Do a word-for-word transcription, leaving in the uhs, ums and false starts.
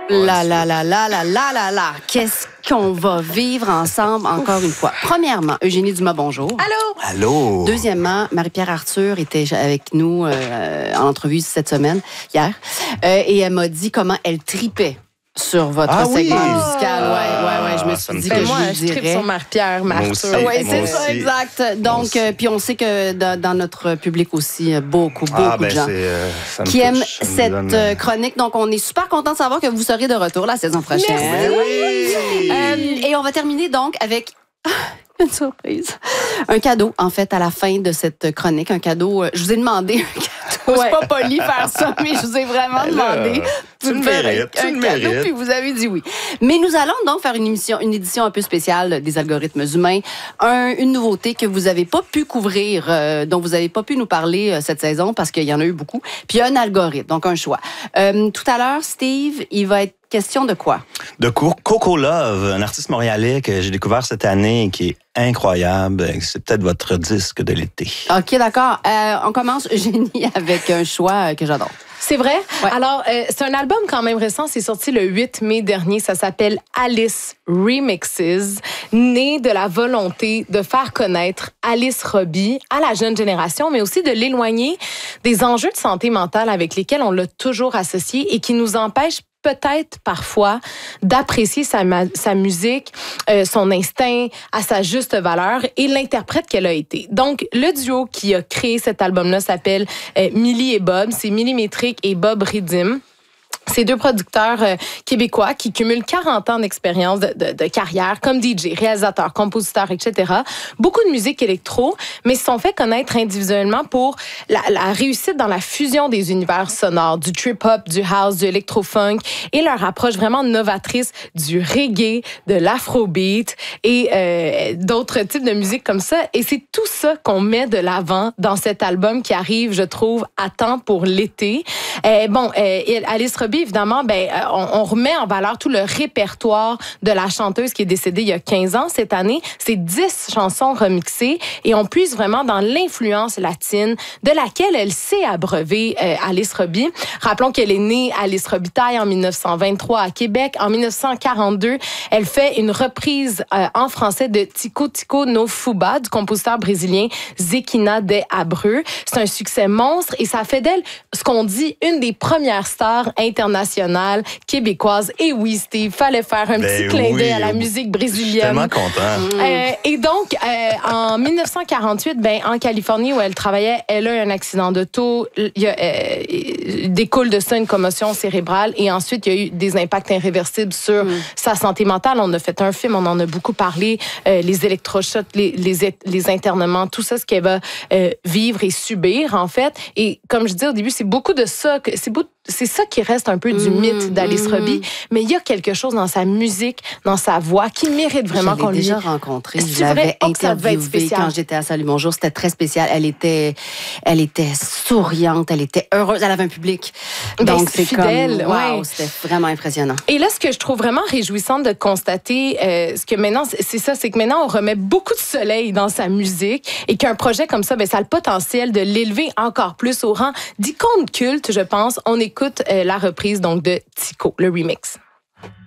Là, là, là, là, là, là, là, là. Qu'est-ce qu'on va vivre ensemble encore une fois? Premièrement, Eugénie Dumas, bonjour. Allô? Allô? Deuxièmement, Marie-Pierre Arthur était avec nous euh, en entrevue cette semaine, hier, euh, et elle m'a dit comment elle tripait sur votre ah, segment oui? musical. Ah, ouais, ouais, ouais. Je me suis dit ben que moi, je je lui tripe dirais. sur Marie-Pierre, Arthur. Oui, c'est Moi ça, aussi. exact. Moi Donc, euh, puis on sait que dans, dans notre public aussi, beaucoup, beaucoup Ah, ben, de gens c'est, euh, ça me qui touche, aiment ça me cette donne, euh, chronique. Donc, on est super content de savoir que vous serez de retour la saison prochaine. Merci. Oui! Euh, et on va terminer donc avec une surprise. Un cadeau, en fait, à la fin de cette chronique. Un cadeau. euh, Je vous ai demandé un cadeau. Ouais. C'est pas poli faire ça, mais je vous ai vraiment Ben là, demandé tu de le me faire mérites, un, tu un le cadeau, mérites. puis vous avez dit oui. Mais nous allons donc faire une émission, une édition un peu spéciale des algorithmes humains. Un, une nouveauté que vous n'avez pas pu couvrir, euh, dont vous n'avez pas pu nous parler euh, cette saison, parce qu'il y en a eu beaucoup. Puis un algorithme, donc un choix. Euh, tout à l'heure, Steve, il va être question de quoi? De Coco Love, un artiste montréalais que j'ai découvert cette année et qui est incroyable. C'est peut-être votre disque de l'été. OK, d'accord. Euh, on commence, Eugénie, avec un choix euh, que j'adore. C'est vrai? Ouais. Alors, euh, c'est un album quand même récent. C'est sorti le huit mai dernier. Ça s'appelle Alice Remixes, né de la volonté de faire connaître Alice Robbie à la jeune génération, mais aussi de l'éloigner des enjeux de santé mentale avec lesquels on l'a toujours associé et qui nous empêchent peut-être parfois d'apprécier sa, ma- sa musique, euh, son instinct à sa juste valeur et l'interprète qu'elle a été. Donc, le duo qui a créé cet album-là s'appelle euh, Millie et Bob. C'est Millie Métric et Bob Ridim. Ces deux producteurs euh, québécois qui cumulent quarante ans d'expérience de, de, de carrière comme D J, réalisateur, compositeur, et cetera. Beaucoup de musique électro, mais se sont fait connaître individuellement pour la, la réussite dans la fusion des univers sonores, du trip-hop, du house, du électro-funk et leur approche vraiment novatrice du reggae, de l'afrobeat et euh, d'autres types de musique comme ça. Et c'est tout ça qu'on met de l'avant dans cet album qui arrive, je trouve, à temps pour l'été. Euh, bon, euh, Alice Robbie, évidemment, ben, on, on remet en valeur tout le répertoire de la chanteuse qui est décédée il y a quinze ans cette année. C'est dix chansons remixées et on puise vraiment dans l'influence latine de laquelle elle s'est abreuvée, euh, Alice Robbie. Rappelons qu'elle est née Alice Robitaille en mille neuf cent vingt-trois à Québec. En mille neuf cent quarante-deux, elle fait une reprise euh, en français de Tico Tico no Fuba du compositeur brésilien Zequina de Abreu. C'est un succès monstre et ça fait d'elle ce qu'on dit une des premières stars internationales québécoises. Et oui, Steve, fallait faire un Ben petit clin d'œil oui, à la oui. musique Je suis brésilienne. tellement content. Euh, et donc, euh, en mille neuf cent quarante-huit, ben, en Californie où elle travaillait, elle a eu un accident d'auto. Il y a, euh, il découle de ça une commotion cérébrale et ensuite, il y a eu des impacts irréversibles sur mm. sa santé mentale. On a fait un film, on en a beaucoup parlé, euh, les électrochocs, les, les, les internements, tout ça, ce qu'elle va euh, vivre et subir, en fait. Et comme je disais au début, c'est beaucoup de ça, que, c'est, beau, c'est ça qui reste un peu du mm, mythe d'Alice mm. Robbie, mais il y a quelque chose dans sa musique, dans sa voix, qui mérite vraiment je qu'on lui... déjà rencontré. C'est Je l'avais vrai? Oh, que ça devait être interviewée spécial. quand j'étais à Salut Bonjour. C'était très spécial. Elle était, elle était souriante, elle était heureuse. Elle avait un public. Ben, Donc, c'est fidèle, comme, wow, ouais. c'était vraiment impressionnant. Et là, ce que je trouve vraiment réjouissant de constater, euh, ce que maintenant, c'est ça, c'est que maintenant, on remet beaucoup de soleil dans sa musique et qu'un projet comme ça, ben, ça a le potentiel de l'élever encore plus au rang d'icône culte, je pense. On écoute euh, la reprise donc de Tico, le remix.